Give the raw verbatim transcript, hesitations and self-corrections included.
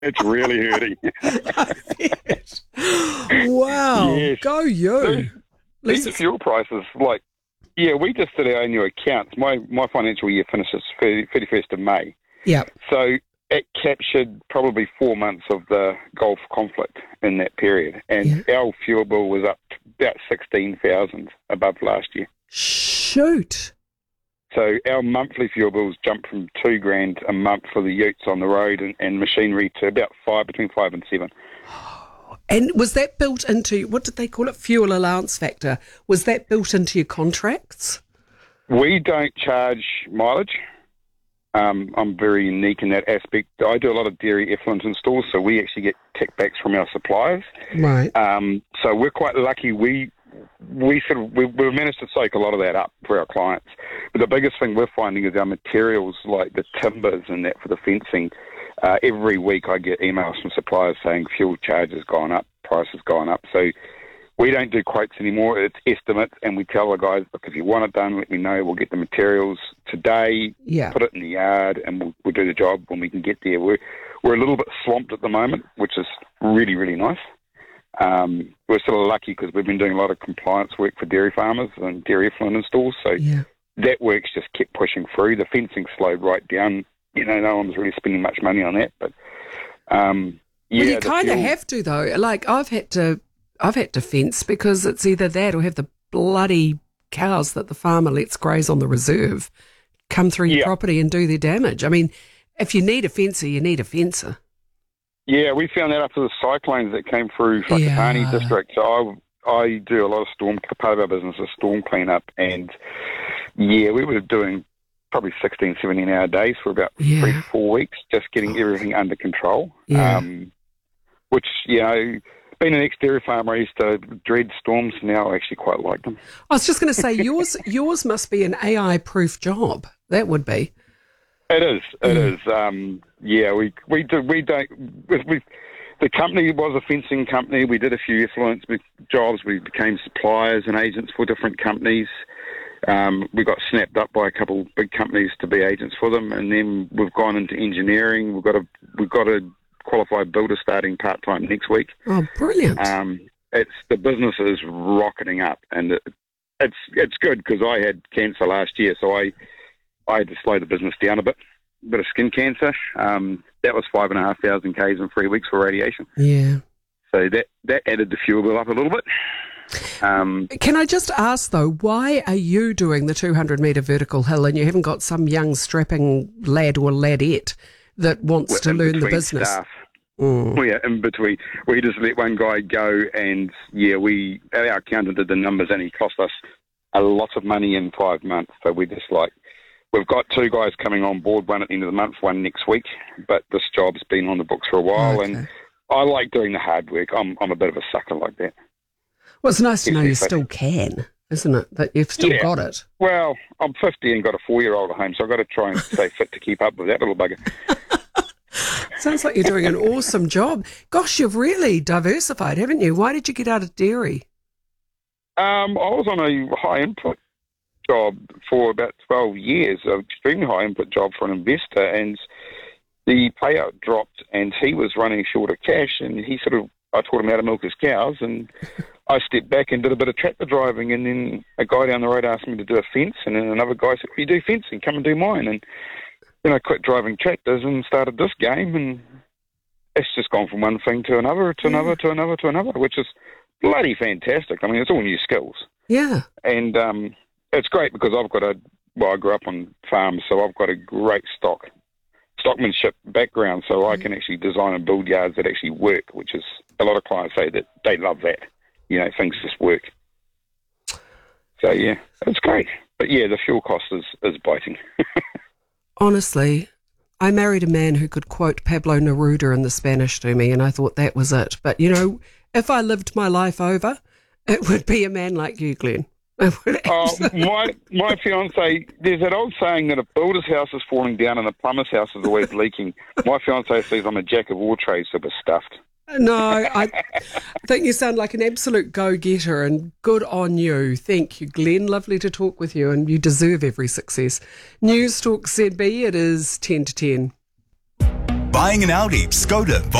It's really hurting. I bet. Wow. Yes. Go you. These fuel prices, like, yeah, we just did our annual accounts. My my financial year finishes thirty-first of May. Yeah. So it captured probably four months of the Gulf conflict in that period. And yeah. our fuel bill was up about sixteen thousand above last year. Shoot. So our monthly fuel bills jumped from two grand a month for the utes on the road and, and machinery to about five, between five and seven. And was that built into, what did they call it, fuel allowance factor? Was that built into your contracts? We don't charge mileage. Um, I'm very unique in that aspect. I do a lot of dairy effluent installs, so we actually get kickbacks from our suppliers. Right. Um, so we're quite lucky. We we sort of we, we've managed to soak a lot of that up for our clients. But the biggest thing we're finding is our materials, like the timbers and that for the fencing. Uh, every week I get emails from suppliers saying fuel charge has gone up, price has gone up. So we don't do quotes anymore. It's estimates, and we tell the guys, look, if you want it done, let me know. We'll get the materials today, yeah. put it in the yard, and we'll, we'll do the job when we can get there. We're, we're a little bit swamped at the moment, which is really, really nice. Um, we're sort of lucky because we've been doing a lot of compliance work for dairy farmers and dairy effluent installs. So yeah. that work's just kept pushing through. The fencing slowed right down. You know, no one was really spending much money on that, but um, yeah. Well, you kind of fuel... have to though. Like I've had to, I've had to fence because it's either that or have the bloody cows that the farmer lets graze on the reserve come through your yeah. property and do their damage. I mean, if you need a fencer, you need a fencer. Yeah, we found that after the cyclones that came through Whakatane yeah. district. So I, I do a lot of storm. Part of our business is storm cleanup, and yeah, we were doing probably sixteen, seventeen hour days for about yeah. three to four weeks, just getting everything under control. Yeah. Um, which, you know, being an ex-dairy farmer, I used to dread storms. Now I actually quite like them. I was just going to say, yours yours must be an A I-proof job. That would be. It is. It mm. is. Um, yeah, we we do. We don't. We, the company was a fencing company. We did a few effluent jobs. We became suppliers and agents for different companies. Um, we got snapped up by a couple of big companies to be agents for them, and then we've gone into engineering. We've got a we've got a qualified builder starting part time next week. Oh, brilliant! Um, it's the business is rocketing up, and it, it's it's good because I had cancer last year, so I I had to slow the business down a bit. A bit of skin cancer. Um, that was five and a half thousand k's in three weeks for radiation. Yeah. So that that added the fuel bill up a little bit. Um, Can I just ask, though, why are you doing the two hundred metre vertical hill and you haven't got some young strapping lad or ladette that wants to learn the business? Staff. Mm. Well, yeah, in between. We just let one guy go and, yeah, we our accountant did the numbers and he cost us a lot of money in five months. So we just like, we've got two guys coming on board, one at the end of the month, one next week, but this job's been on the books for a while okay. and I like doing the hard work. I'm I'm a bit of a sucker like that. Well, it's nice to know you still can, isn't it? That you've still yeah. got it. Well, I'm fifty and got a four-year-old at home, so I've got to try and stay fit to keep up with that little bugger. Sounds like you're doing an awesome job. Gosh, you've really diversified, haven't you? Why did you get out of dairy? Um, I was on a high-input job for about twelve years, an extremely high-input job for an investor, and the payout dropped, and he was running short of cash, and he sort of, I taught him how to milk his cows, and I stepped back and did a bit of tractor driving, and then a guy down the road asked me to do a fence, and then another guy said, well, you do fencing, come and do mine. And then I quit driving tractors and started this game, and it's just gone from one thing to another, to another, to another, to another, which is bloody fantastic. I mean, it's all new skills. Yeah. And um, it's great because I've got a, well, I grew up on farms, so I've got a great stock, stockmanship background, so I can actually design and build yards that actually work, which is, a lot of clients say that they love that. You know, things just work. So, yeah, it's great. But, yeah, the fuel cost is, is biting. Honestly, I married a man who could quote Pablo Neruda in the Spanish to me, and I thought that was it. But, you know, if I lived my life over, it would be a man like you, Glenn. Oh, my my fiance, there's that old saying that a builder's house is falling down and a plumber's house is always leaking. My fiance says I'm a jack of all trades, so we're stuffed. No, I think you sound like an absolute go-getter, and good on you. Thank you, Glenn. Lovely to talk with you, and you deserve every success. News Talk Z B, it is ten to ten. Buying an Audi, Skoda,